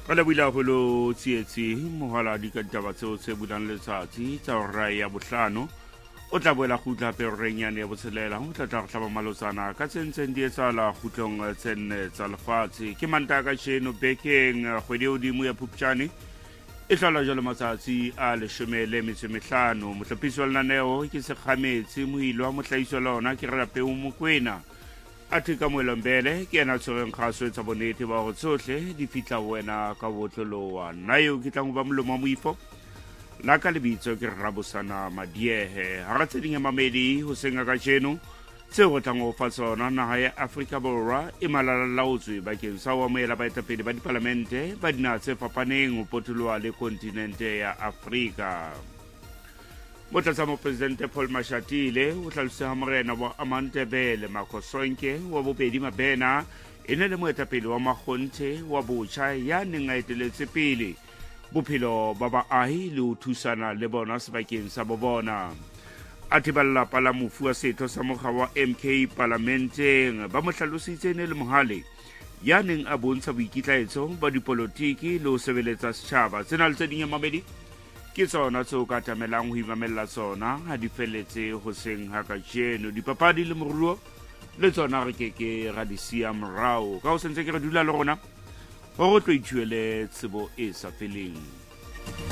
Kala wila holo tsietsi mohala di ka taba tseo tse bulang letsatsi tsa hora ya bohlano o tla boela khutla pe renyane ya botshelela o tla tlaba malosana ka tsentseng di etsala khutlong tsenne tsa lefatshe ke mantaka sheno bekeng kgwedi hodimo ya Phupjane e hlola jalo matsatsi a 15 mohlapisi wa lenaneo ke sekgametsi mohilo wa mohlahiso lona ke Rapeu Mokoena Athika Moelombele ke ena tshwereng kgaso etsa bonnete ba hore tsohle di fitla wena ka botlolowa nna eo ke tla go ba molomo wa moifo la ka lebitso ke Rabosana Madiehe ha ra tseding ya mamedi ho senga ka jeno tseo re tlang go fa tsona naha ya Afrika Borwa e malalalaotswe bakeng sa ho amohela baetapele ba dipalamente ba dinaha tse fapaneng ho potoloha le kontinente ya Afrika. Motlatsa Mopresidente Paul Mashatile o tlhalositse morena wa Amandebele Makosonke wa bobedi Mabena e ne le moetapele wa Makgonthe wa botjha ya neng a eteletse pele bophelo ba baahi le ho thusana le bona sebakeng sa bobona. A thiballa pala mofu wa setho sa mokga wa MK parlamenteng ba mo hlalositse ne le mohale ya neng a bontsha boikitlaetso ba dipolotiki le ho sebeletsa setjhaba tsena le tse ding ya mabedi ke tsona tseo ka tamelang ho imamella tsona ha di felletse hoseng ha ka jeno dipapadi le moruo le tsona re keke ra di sia morao ka ho sentse ke re dula le rona ho tlo ithuele tsebo e sa feleng.